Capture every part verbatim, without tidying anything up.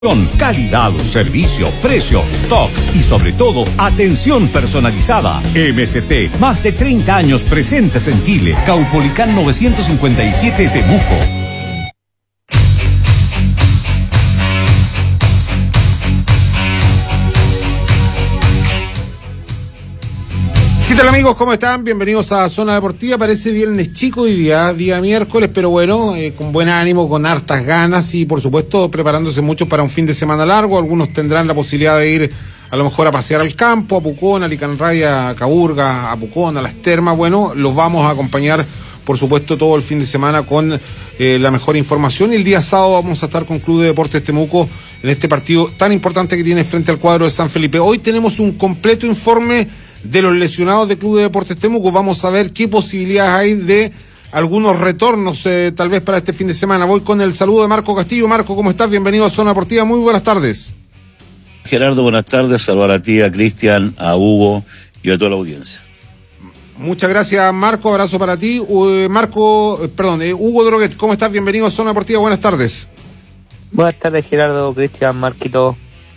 Calidad, servicio, precio, stock y sobre todo, atención personalizada. M S T, más de treinta años presentes en Chile. Caupolicán novecientos cincuenta y siete Temuco. ¿Qué tal, amigos? ¿Cómo están? Bienvenidos a Zona Deportiva. Parece viernes chico y día, día miércoles, pero bueno, eh, con buen ánimo, con hartas ganas y por supuesto preparándose mucho para un fin de semana largo. Algunos tendrán la posibilidad de ir a lo mejor a pasear al campo, a Pucón, a Licanraya, a Caburga, a Pucón, a Las Termas. Bueno, los vamos a acompañar por supuesto todo el fin de semana con eh, la mejor información, y el día sábado vamos a estar con Club de Deportes Temuco en este partido tan importante que tiene frente al cuadro de San Felipe. Hoy tenemos un completo informe de los lesionados de Club de Deportes Temuco. Vamos a ver qué posibilidades hay de algunos retornos eh, tal vez para este fin de semana. Voy con el saludo de Marco Castillo. Marco, ¿cómo estás? Bienvenido a Zona Deportiva, muy buenas tardes. Gerardo, buenas tardes, saludar a ti, a Cristian, a Hugo y a toda la audiencia. Muchas gracias, Marco, abrazo para ti. Uh, Marco, eh, perdón, eh, Hugo Droguet, ¿cómo estás? Bienvenido a Zona Deportiva, buenas tardes. Buenas tardes, Gerardo, Cristian, Marquito.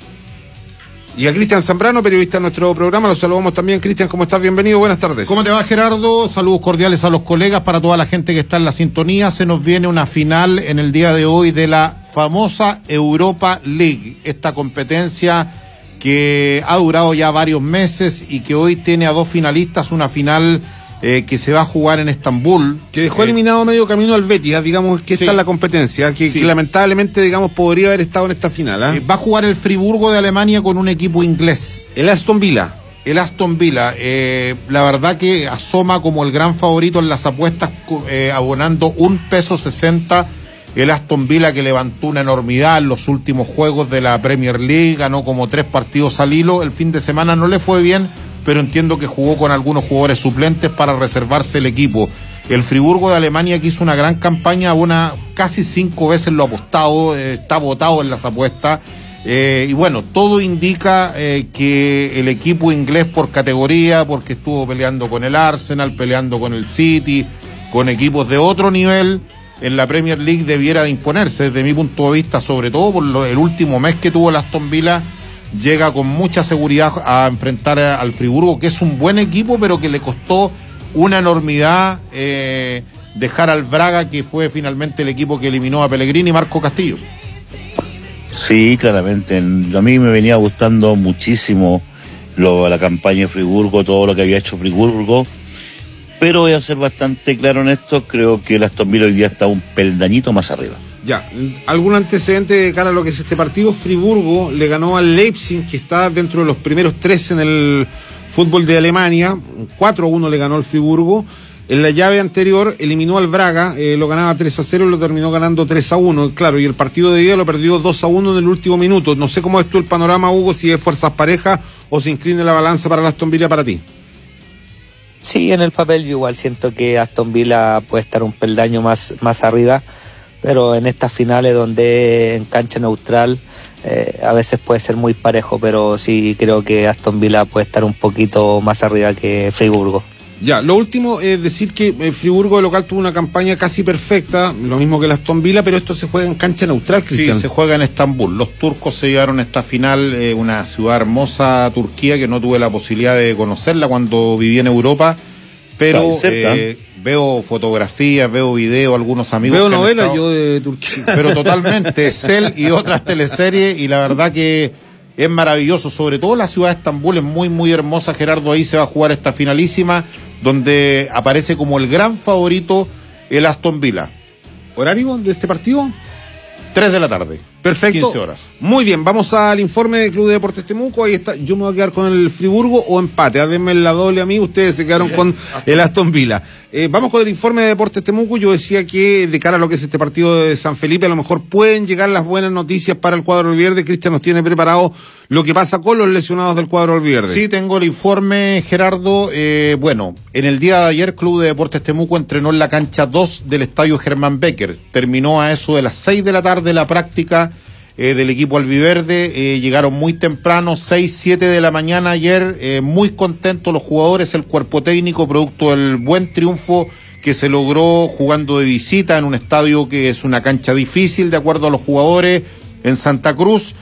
Y a Cristian Zambrano, periodista de nuestro programa, lo saludamos también. Cristian, ¿cómo estás? Bienvenido, buenas tardes. ¿Cómo te va, Gerardo? Saludos cordiales a los colegas, para toda la gente que está en la sintonía. Se nos viene una final en el día de hoy de la famosa Europa League, esta competencia que ha durado ya varios meses y que hoy tiene a dos finalistas, una final eh, que se va a jugar en Estambul. Que dejó eh, eliminado medio camino al Betis, digamos que sí, esta es la competencia, que, sí. que lamentablemente, digamos, podría haber estado en esta final. ¿eh? eh, va a jugar el Friburgo de Alemania con un equipo inglés. El Aston Villa. El Aston Villa, eh, la verdad que asoma como el gran favorito en las apuestas, eh, abonando un peso sesenta. El Aston Villa, que levantó una enormidad en los últimos juegos de la Premier League, ganó como tres partidos al hilo. El fin de semana no le fue bien, pero entiendo que jugó con algunos jugadores suplentes para reservarse el equipo. El Friburgo de Alemania, que hizo una gran campaña, abona casi cinco veces lo apostado, eh, está votado en las apuestas. Eh, y bueno, todo indica eh, que el equipo inglés por categoría, porque estuvo peleando con el Arsenal, peleando con el City, con equipos de otro nivel en la Premier League, debiera de imponerse. Desde mi punto de vista, sobre todo por lo, el último mes que tuvo el Aston Villa, llega con mucha seguridad a enfrentar a, al Friburgo, que es un buen equipo, pero que le costó una enormidad eh, dejar al Braga, que fue finalmente el equipo que eliminó a Pellegrini y Marco Castillo. Sí, claramente. A mí me venía gustando muchísimo lo, la campaña de Friburgo, todo lo que había hecho Friburgo, pero voy a ser bastante claro en esto, creo que el Aston Villa hoy día está un peldañito más arriba. Ya, ¿algún antecedente de cara a lo que es este partido? Friburgo le ganó al Leipzig, que está dentro de los primeros tres en el fútbol de Alemania, cuatro a uno le ganó el Friburgo. En la llave anterior eliminó al Braga, eh, lo ganaba tres a cero y lo terminó ganando tres a uno, claro, y el partido de día lo perdió dos a uno en el último minuto. No sé cómo es tú el panorama, Hugo, si es fuerzas parejas o se inclina la balanza para el Aston Villa para ti. Sí, en el papel yo igual siento que Aston Villa puede estar un peldaño más, más arriba, pero en estas finales donde en cancha neutral eh, a veces puede ser muy parejo, pero sí creo que Aston Villa puede estar un poquito más arriba que Friburgo. Ya, lo último es decir que eh, Friburgo de local tuvo una campaña casi perfecta, lo mismo que el Aston Villa, pero esto se juega en cancha neutral, Cristian. Sí, se juega en Estambul. Los turcos se llevaron esta final, eh, una ciudad hermosa, Turquía, que no tuve la posibilidad de conocerla cuando viví en Europa, pero eh, veo fotografías, veo videos, algunos amigos. Veo novelas yo de Turquía. Pero totalmente, Cel y otras teleseries, y la verdad que es maravilloso, sobre todo la ciudad de Estambul es muy muy hermosa, Gerardo. Ahí se va a jugar esta finalísima, donde aparece como el gran favorito el Aston Villa. ¿Horario de este partido? tres de la tarde. Perfecto. quince horas. Muy bien, vamos al informe del Club de Deportes Temuco. Ahí está, yo me voy a quedar con el Friburgo o empate. A verme la doble a mí, ustedes se quedaron con el Aston Villa. Eh, vamos con el informe de Deportes Temuco. Yo decía que de cara a lo que es este partido de San Felipe, a lo mejor pueden llegar las buenas noticias para el cuadro albiverde. Cristian nos tiene preparado lo que pasa con los lesionados del cuadro albiverde. Sí, tengo el informe, Gerardo. Eh, bueno, en el día de ayer, Club de Deportes Temuco entrenó en la cancha dos del estadio Germán Becker. Terminó a eso de las seis de la tarde la práctica Eh, del equipo albiverde. Eh, llegaron muy temprano, seis, siete de la mañana ayer, eh, muy contentos los jugadores, el cuerpo técnico, producto del buen triunfo que se logró jugando de visita en un estadio que es una cancha difícil de acuerdo a los jugadores, en Santa Cruz.